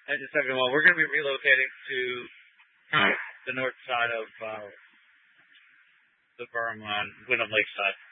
I just said, well, we're going to be relocating to the north side of the berm on Wyndham Lakeside.